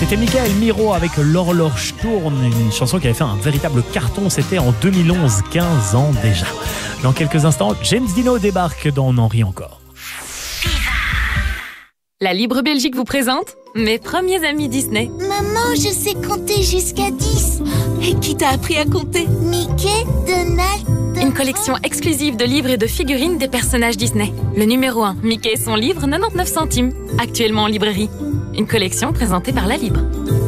C'était Michael Miro avec L'horloge tourne, une chanson qui avait fait un véritable carton, c'était en 2011, 15 ans déjà. Dans quelques instants, James Dino débarque dans On en rit encore. La Libre Belgique vous présente mes premiers amis Disney. Maman, je sais compter jusqu'à 10. Et qui t'a appris à compter? Mickey, Donald... Une collection exclusive de livres et de figurines des personnages Disney. Le numéro 1, Mickey et son livre, 99 centimes. Actuellement en librairie. Une collection présentée par La Libre.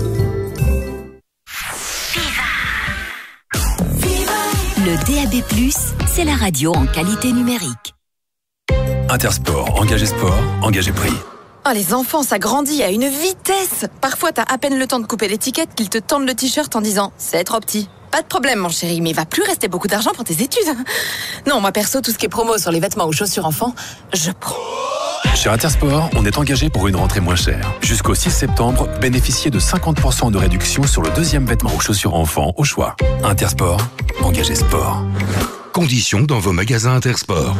Le DAB+, c'est la radio en qualité numérique. Intersport, engagé sport, engagé prix. Oh, les enfants, ça grandit à une vitesse. Parfois, t'as à peine le temps de couper l'étiquette qu'ils te tendent le t-shirt en disant « C'est trop petit ». Pas de problème, mon chéri, mais il va plus rester beaucoup d'argent pour tes études. Non, moi perso, tout ce qui est promo sur les vêtements ou chaussures enfants, je prends. Chez Intersport, on est engagé pour une rentrée moins chère. Jusqu'au 6 septembre, bénéficiez de 50% de réduction sur le deuxième vêtement ou chaussures enfants au choix. Intersport, engagé sport. Conditions dans vos magasins Intersport.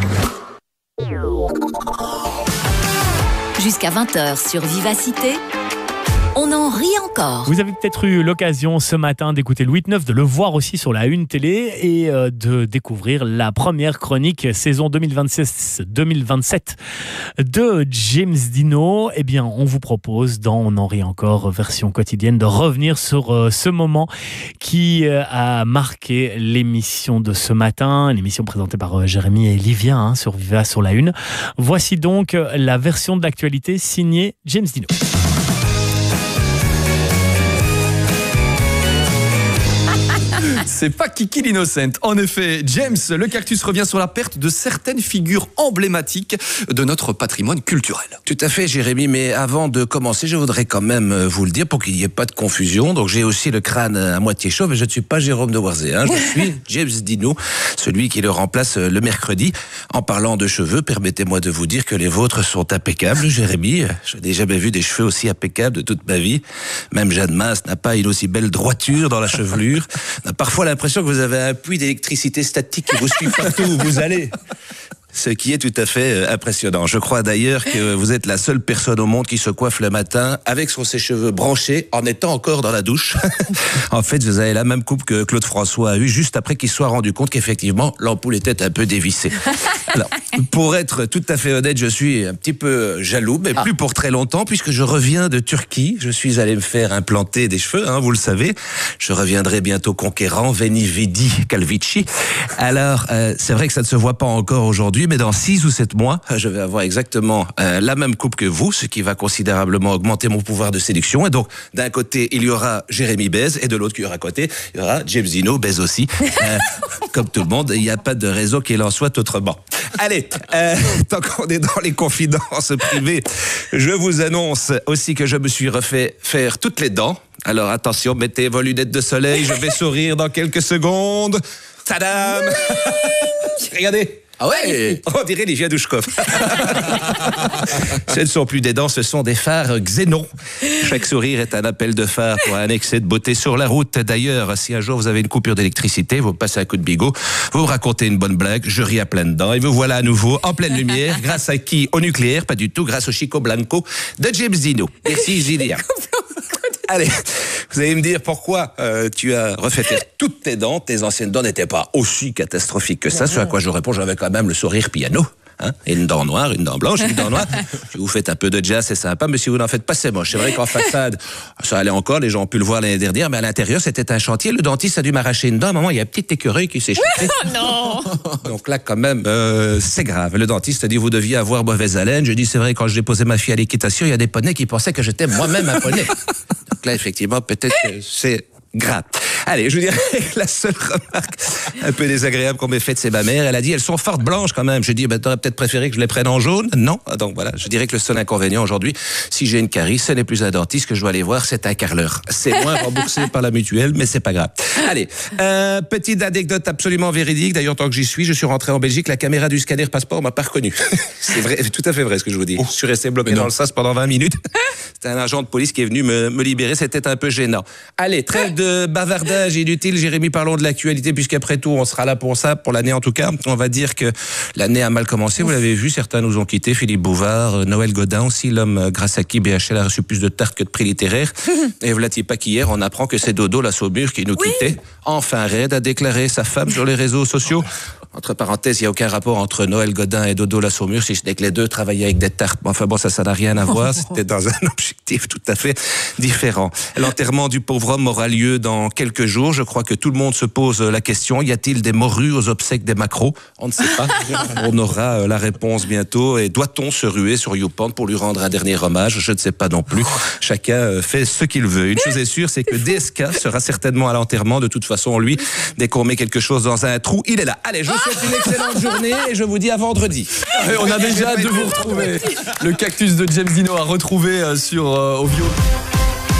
Jusqu'à 20h sur Vivacité, on en rit encore. Vous avez peut-être eu l'occasion ce matin d'écouter Louis IX, de le voir aussi sur la Une télé et de découvrir la première chronique saison 2026-2027 de James Dino. Eh bien, on vous propose dans On en rit encore version quotidienne de revenir sur ce moment qui a marqué l'émission de ce matin, l'émission présentée par Jérémy et Livia sur Viva sur la Une. Voici donc la version de l'actualité signée James Dino. C'est pas Kiki l'innocent. En effet, James, le cactus revient sur la perte de certaines figures emblématiques de notre patrimoine culturel. Tout à fait, Jérémy, mais avant de commencer, je voudrais quand même vous le dire pour qu'il n'y ait pas de confusion. Donc j'ai aussi le crâne à moitié chauve et je ne suis pas Jérôme de Warzé. Je suis James Dino, celui qui le remplace le mercredi. En parlant de cheveux, permettez-moi de vous dire que les vôtres sont impeccables, Jérémy. Je n'ai jamais vu des cheveux aussi impeccables de toute ma vie. Même Jeanne Masse n'a pas une aussi belle droiture dans la chevelure. On a parfois l'impression que vous avez un puits d'électricité statique qui vous suit partout où vous allez. Ce qui est tout à fait impressionnant. Je crois d'ailleurs que vous êtes la seule personne au monde qui se coiffe le matin avec son sèche-cheveux branché en étant encore dans la douche. En fait, vous avez la même coupe que Claude François a eu juste après qu'il soit rendu compte qu'effectivement, l'ampoule était un peu dévissée. Alors, pour être tout à fait honnête, je suis un petit peu jaloux, mais plus pour très longtemps, puisque je reviens de Turquie. Je suis allé me faire implanter des cheveux, vous le savez. Je reviendrai bientôt conquérant, Veni Vidi Calvici. Alors, c'est vrai que ça ne se voit pas encore aujourd'hui, mais dans 6 ou 7 mois, je vais avoir exactement la même coupe que vous, ce qui va considérablement augmenter mon pouvoir de séduction. Et donc, d'un côté, il y aura Jérémy Baise, et de l'autre côté, il y aura James Dino Baise aussi. Comme tout le monde, il n'y a pas de raison qu'il en soit autrement. Allez, tant qu'on est dans les confidences privées, je vous annonce aussi que je me suis refait faire toutes les dents. Alors attention, mettez vos lunettes de soleil, je vais sourire dans quelques secondes. Tadam! Regardez! Ah ouais, on dirait Livia Douchkov. Ce ne sont plus des dents, ce sont des phares Xénon. Chaque sourire est un appel de phare pour un excès de beauté sur la route. D'ailleurs, si un jour vous avez une coupure d'électricité, vous passez un coup de bigot, vous me racontez une bonne blague, je ris à pleines dents et vous voilà à nouveau en pleine lumière. Grâce à qui? Au nucléaire, pas du tout, grâce au Chico Blanco de James Dino. Merci Julien. Allez, vous allez me dire pourquoi tu as refait faire toutes tes dents. Tes anciennes dents n'étaient pas aussi catastrophiques que ça. Ce à quoi je réponds, j'avais quand même le sourire piano. Et une dent noire, une dent blanche, une dent noire. Si vous faites un peu de jazz, c'est sympa, mais si vous n'en faites pas, c'est moche. C'est vrai qu'en façade, ça allait encore, les gens ont pu le voir l'année dernière, mais à l'intérieur, c'était un chantier. Le dentiste a dû m'arracher une dent. À un moment, il y a un petit écureuil qui s'est échappé. Non. Donc là, quand même, c'est grave. Le dentiste a dit, vous deviez avoir mauvaise haleine. Je dis, c'est vrai, quand j'ai posé ma fille à l'équitation, il y a des poneys qui pensaient que j'étais moi-même un poney. Donc là, effectivement, peut-être que c'est grave. Allez, je vous dirais que la seule remarque un peu désagréable qu'on m'ait faite, c'est ma mère. Elle a dit, elles sont fortes blanches quand même. Je dis, t'aurais peut-être préféré que je les prenne en jaune? Non. Donc voilà, je dirais que le seul inconvénient aujourd'hui, si j'ai une carie, ce n'est plus un dentiste que je dois aller voir, c'est un carreleur. C'est moins remboursé par la mutuelle, mais c'est pas grave. Allez, petite anecdote absolument véridique. D'ailleurs, tant que j'y suis, je suis rentré en Belgique, la caméra du scanner passeport m'a pas reconnu. C'est vrai, tout à fait vrai ce que je vous dis. Je suis resté bloqué dans le sas pendant 20 minutes. C'était un agent de police qui est venu me libérer, c'était un peu gênant. Allez, trêve de bavardage bavardage inutile, Jérémy, parlons de l'actualité, puisqu'après tout, on sera là pour ça, pour l'année en tout cas. On va dire que l'année a mal commencé, vous l'avez vu, certains nous ont quittés, Philippe Bouvard, Noël Godin aussi, l'homme grâce à qui BHL a reçu plus de tartes que de prix littéraires. Et voilà, pas qu'hier, on apprend que c'est Dodo la Saumure qui nous quittait. Enfin, Red a déclaré sa femme sur les réseaux sociaux. Entre parenthèses, il n'y a aucun rapport entre Noël Godin et Dodo la Saumure, si ce n'est que les deux travaillaient avec des tartes. Enfin bon, ça n'a rien à voir. C'était dans un objectif tout à fait différent. L'enterrement du pauvre homme aura lieu dans quelques jours. Je crois que tout le monde se pose la question. Y a-t-il des morues aux obsèques des macros? On ne sait pas. On aura la réponse bientôt. Et doit-on se ruer sur YouPorn pour lui rendre un dernier hommage? Je ne sais pas non plus. Chacun fait ce qu'il veut. Une chose est sûre, c'est que DSK sera certainement à l'enterrement. De toute façon, lui, dès qu'on met quelque chose dans un trou, il est là. Allez, je vous souhaite une excellente journée et je vous dis à vendredi. On a déjà hâte de vous retrouver. Le cactus de James Dino à retrouver sur Ovio.